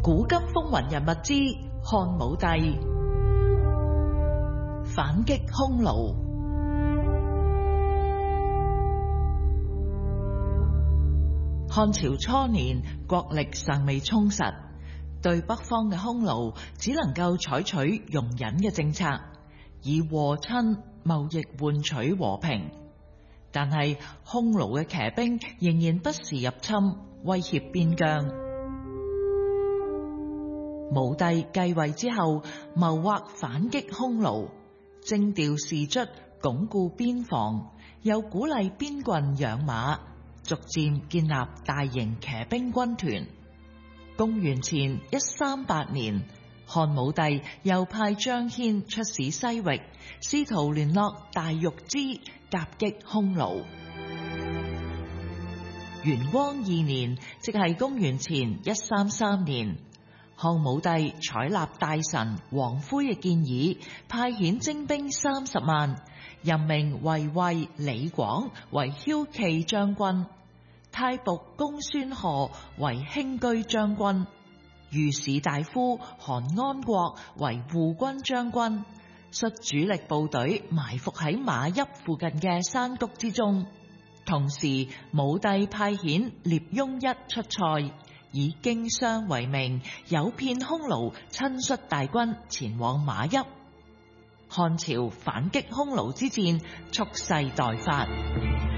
古今風雲人物之漢武帝反擊匈奴。漢朝初年，國力尚未充實，對北方嘅匈奴只能夠採取容忍嘅政策，以和親貿易換取和平。但係匈奴嘅騎兵仍然不時入侵，威脅邊疆。武帝繼位之後，謀劃反擊匈奴，徵調士卒鞏固邊防，又鼓勵邊郡養馬，逐漸建立大型騎兵軍團。公元前138年，漢武帝又派張騫出使西域，試圖聯絡大月氏夾擊匈奴。元光2年，即係公元前133年，漢武帝採納大臣王恢嘅建議，派遣精兵30萬，任命衛尉李廣為驍騎將軍，太僕公孫賀為輕車將軍，御史大夫韓安國為護軍將軍，率主力部隊埋伏喺馬邑附近嘅山谷之中。同時，武帝派遣聶雍一出塞，以經商為名，誘騙匈奴親率大軍前往馬邑。漢朝反擊匈奴之戰蓄勢待發。